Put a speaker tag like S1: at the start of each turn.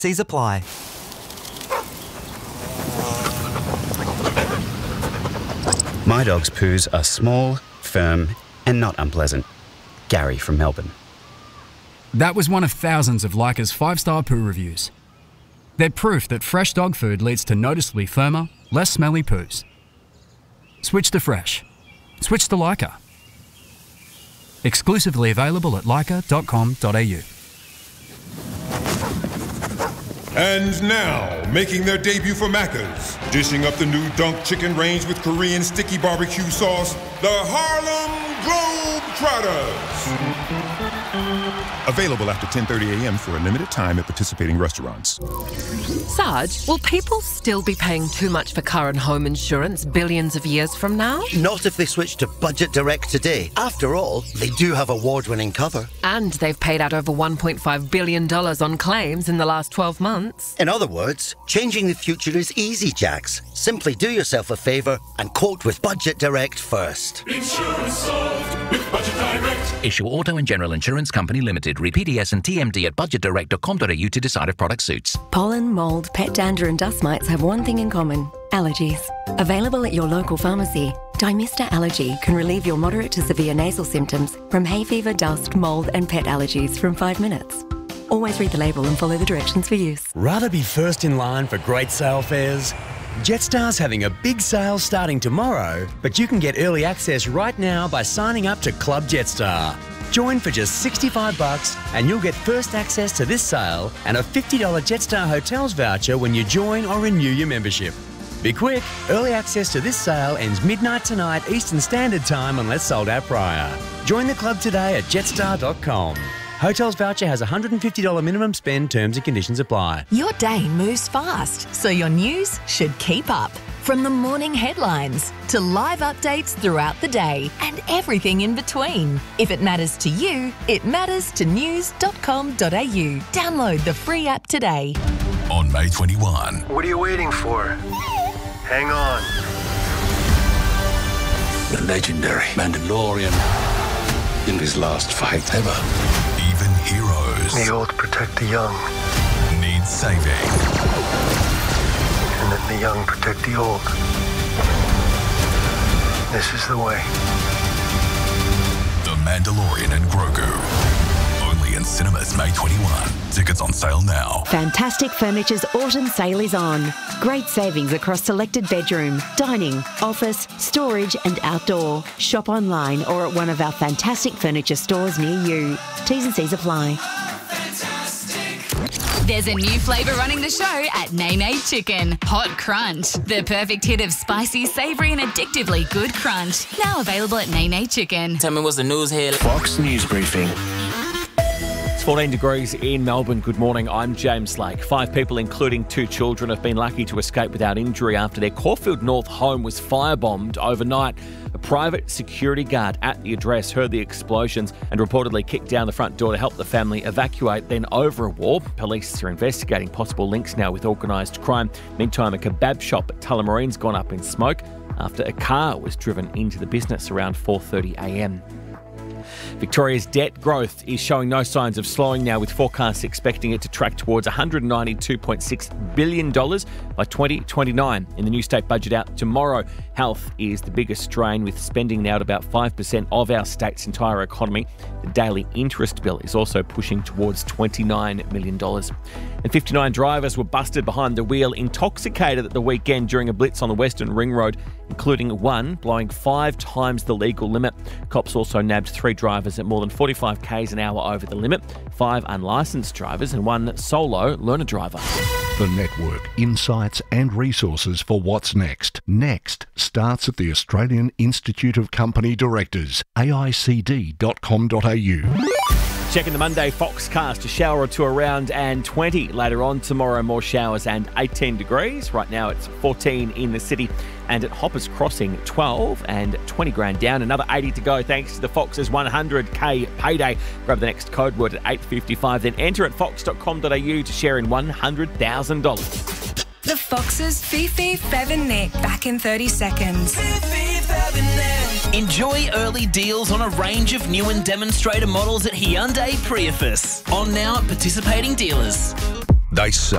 S1: T's apply.
S2: My dog's poos are small, firm, and not unpleasant. Gary from Melbourne.
S3: That was one of thousands of Leica's 5-star poo reviews. They're proof that fresh dog food leads to noticeably firmer, less smelly poos. Switch to fresh. Switch to Leica. Exclusively available at leica.com.au.
S4: And now, making their debut for Macca's, dishing up the new Dunk Chicken range with Korean sticky barbecue sauce, the Harlem Globetrotters. Available after 10:30 a.m. for a limited time at participating restaurants.
S5: Sarge, will people still be paying too much for car and home insurance billions of years from now?
S6: Not if they switch to Budget Direct today. After all, they do have award-winning cover.
S5: And they've paid out over $1.5 billion on claims in the last 12 months.
S6: In other words, changing the future is easy, Jax. Simply do yourself a favour and quote with Budget Direct first.
S7: Insurance solved with Budget Direct.
S8: Issue Auto and General Insurance Company Limited. Read PDS and TMD at budgetdirect.com.au to decide if product suits.
S9: Pollen, mould, pet dander and dust mites have one thing in common: allergies. Available at your local pharmacy, Dymista Allergy can relieve your moderate to severe nasal symptoms from hay fever, dust, mould and pet allergies from 5 minutes. Always read the label and follow the directions for use.
S10: Rather be first in line for great sale fares? Jetstar's having a big sale starting tomorrow, but you can get early access right now by signing up to Club Jetstar. Join for just $65 and you'll get first access to this sale and a $50 Jetstar Hotels voucher when you join or renew your membership. Be quick, early access to this sale ends midnight tonight Eastern Standard Time unless sold out prior. Join the club today at jetstar.com. Hotels voucher has a $150 minimum spend, terms and conditions apply.
S11: Your day moves fast, so your news should keep up. From the morning headlines to live updates throughout the day and everything in between. If it matters to you, it matters to news.com.au. Download the free app today.
S7: On May 21.
S12: What are you waiting for? Hang on.
S13: The legendary Mandalorian in his last fight ever.
S7: Even heroes.
S12: The old protect the young.
S7: Need saving.
S12: And then the young protect the old. This is the way.
S7: The Mandalorian and Grogu. Only in cinemas May 21. Tickets on sale now.
S14: Fantastic Furniture's autumn sale is on. Great savings across selected bedroom, dining, office, storage and outdoor. Shop online or at one of our Fantastic Furniture stores near you. T's and C's apply.
S15: There's a new flavour running the show at Nene Chicken. Hot Crunch. The perfect hit of spicy, savoury and addictively good crunch. Now available at Nene Chicken.
S16: Tell me what's the news here.
S13: Fox News Briefing.
S17: It's 14 degrees in Melbourne. Good morning, I'm James Lake. 5 people, including 2 children, have been lucky to escape without injury after their Caulfield North home was firebombed overnight. A private security guard at the address heard the explosions and reportedly kicked down the front door to help the family evacuate. Then over a war, police are investigating possible links now with organised crime. Meantime, a kebab shop at Tullamarine's gone up in smoke after a car was driven into the business around 4:30 a.m. Victoria's debt growth is showing no signs of slowing now, with forecasts expecting it to track towards $192.6 billion by 2029. In the new state budget out tomorrow, health is the biggest strain, with spending now at about 5% of our state's entire economy. The daily interest bill is also pushing towards $29 million. And 59 drivers were busted behind the wheel intoxicated at the weekend during a blitz on the Western Ring Road, including one blowing 5 times the legal limit. Cops also nabbed 3 drivers at more than 45 k's an hour over the limit, 5 unlicensed drivers and 1 solo learner driver.
S18: The network, insights and resources for what's next. Next starts at the Australian Institute of Company Directors, aicd.com.au.
S17: Checking the Monday Foxcast, a shower or 2 around and 20. Later on tomorrow, more showers and 18 degrees. Right now it's 14 in the city, and at Hoppers Crossing 12 and 20 grand down. Another 80 to go thanks to the Fox's 100k payday. Grab the next code word at 8:55, then enter at fox.com.au to share in $100,000.
S19: The Fox's Fifi, Fev and Nick, back in 30 seconds.
S16: Enjoy early deals on a range of new and demonstrator models at Hyundai Prius. On now at participating dealers.
S13: They say